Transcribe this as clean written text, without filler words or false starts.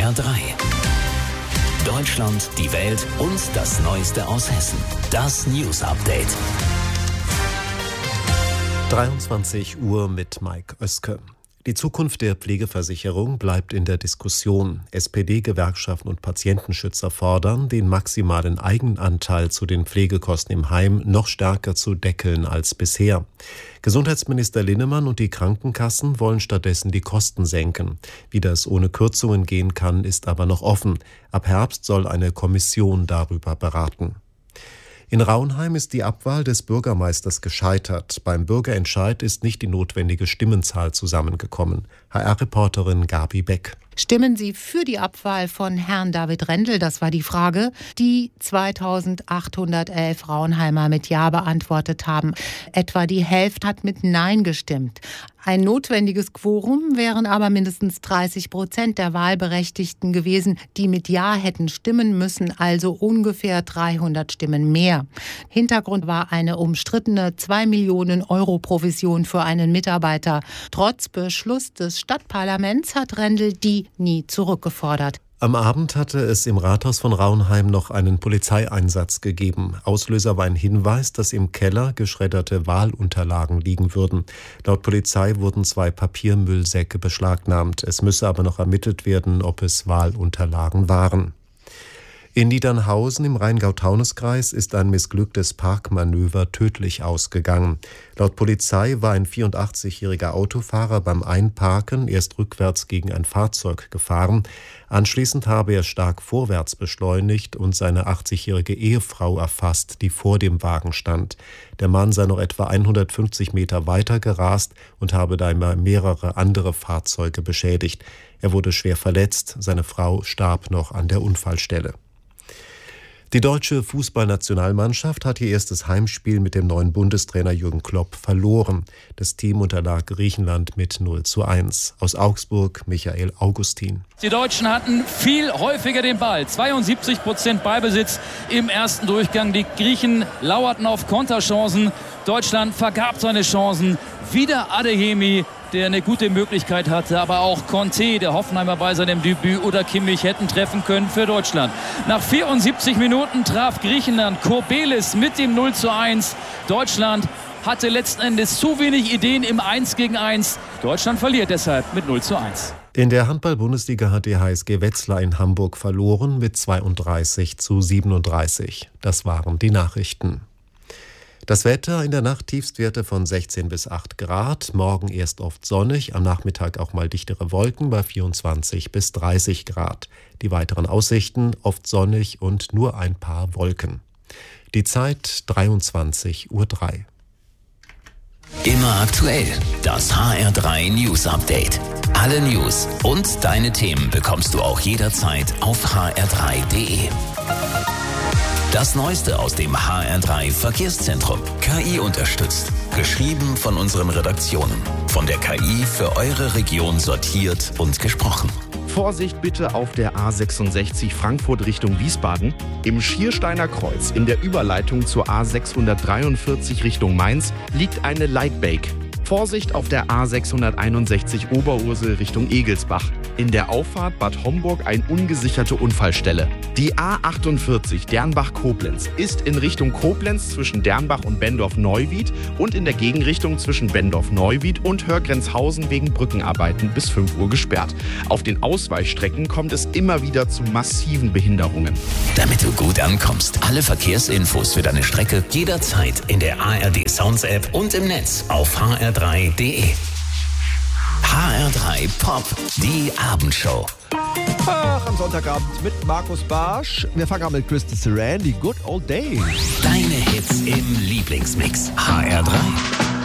HR3. Deutschland, die Welt und das Neueste aus Hessen. Das News Update. 23 Uhr mit Mike Oeske. Die Zukunft der Pflegeversicherung bleibt in der Diskussion. SPD, Gewerkschaften und Patientenschützer fordern, den maximalen Eigenanteil zu den Pflegekosten im Heim noch stärker zu deckeln als bisher. Gesundheitsminister Linnemann und die Krankenkassen wollen stattdessen die Kosten senken. Wie das ohne Kürzungen gehen kann, ist aber noch offen. Ab Herbst soll eine Kommission darüber beraten. In Rauenheim ist die Abwahl des Bürgermeisters gescheitert. Beim Bürgerentscheid ist nicht die notwendige Stimmenzahl zusammengekommen. HR-Reporterin Gabi Beck. Stimmen Sie für die Abwahl von Herrn David Rendel? Das war die Frage, die 2811 Rauenheimer mit Ja beantwortet haben. Etwa die Hälfte hat mit Nein gestimmt. Ein notwendiges Quorum wären aber mindestens 30% der Wahlberechtigten gewesen, die mit Ja hätten stimmen müssen, also ungefähr 300 Stimmen mehr. Hintergrund war eine umstrittene 2 Millionen Euro Provision für einen Mitarbeiter. Trotz Beschluss des Stadtparlaments hat Rendel die nie zurückgefordert. Am Abend hatte es im Rathaus von Rauenheim noch einen Polizeieinsatz gegeben. Auslöser war ein Hinweis, dass im Keller geschredderte Wahlunterlagen liegen würden. Laut Polizei wurden 2 Papiermüllsäcke beschlagnahmt. Es müsse aber noch ermittelt werden, ob es Wahlunterlagen waren. In Niedernhausen im Rheingau-Taunus-Kreis ist ein missglücktes Parkmanöver tödlich ausgegangen. Laut Polizei war ein 84-jähriger Autofahrer beim Einparken erst rückwärts gegen ein Fahrzeug gefahren. Anschließend habe er stark vorwärts beschleunigt und seine 80-jährige Ehefrau erfasst, die vor dem Wagen stand. Der Mann sei noch etwa 150 Meter weiter gerast und habe dabei mehrere andere Fahrzeuge beschädigt. Er wurde schwer verletzt, seine Frau starb noch an der Unfallstelle. Die deutsche Fußballnationalmannschaft hat ihr erstes Heimspiel mit dem neuen Bundestrainer Jürgen Klopp verloren. Das Team unterlag Griechenland mit 0:1. Aus Augsburg Michael Augustin. Die Deutschen hatten viel häufiger den Ball. 72% Ballbesitz im ersten Durchgang. Die Griechen lauerten auf Konterchancen. Deutschland vergab seine Chancen. Wieder Adeyemi, der eine gute Möglichkeit hatte, aber auch Conte, der Hoffenheimer bei seinem Debüt, oder Kimmich hätten treffen können für Deutschland. Nach 74 Minuten traf Griechenland Kourbelis mit dem 0:1. Deutschland hatte letzten Endes zu wenig Ideen im 1-gegen-1. Deutschland verliert deshalb mit 0:1. In der Handball-Bundesliga hat die HSG Wetzlar in Hamburg verloren mit 32:37. Das waren die Nachrichten. Das Wetter: in der Nacht Tiefstwerte von 16 bis 8 Grad, morgen erst oft sonnig, am Nachmittag auch mal dichtere Wolken bei 24 bis 30 Grad. Die weiteren Aussichten: oft sonnig und nur ein paar Wolken. Die Zeit 23:03 Uhr. Immer aktuell, das HR3 News Update. Alle News und deine Themen bekommst du auch jederzeit auf hr3.de. Das Neueste aus dem HR3 Verkehrszentrum. KI unterstützt. Geschrieben von unseren Redaktionen. Von der KI für eure Region sortiert und gesprochen. Vorsicht bitte auf der A66 Frankfurt Richtung Wiesbaden. Im Schiersteiner Kreuz in der Überleitung zur A643 Richtung Mainz liegt eine Lightbake. Vorsicht auf der A661 Oberursel Richtung Egelsbach. In der Auffahrt Bad Homburg eine ungesicherte Unfallstelle. Die A48 Dernbach-Koblenz ist in Richtung Koblenz zwischen Dernbach und Bendorf-Neuwied und in der Gegenrichtung zwischen Bendorf-Neuwied und Hörgrenzhausen wegen Brückenarbeiten bis 5 Uhr gesperrt. Auf den Ausweichstrecken kommt es immer wieder zu massiven Behinderungen. Damit du gut ankommst, alle Verkehrsinfos für deine Strecke jederzeit in der ARD Sounds App und im Netz auf hr3.de. HR3 Pop, die Abendshow. Ach, am Sonntagabend mit Markus Barsch. Wir fangen an mit Crystal Saran, die Good Old Days. Deine Hits im Lieblingsmix. HR3.